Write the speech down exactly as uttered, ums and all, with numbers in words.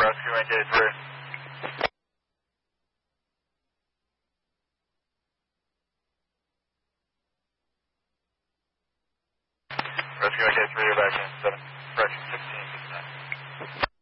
Rescue N J three. Rescue N J three, you're back in seven, correction sixteen, sixty-nine.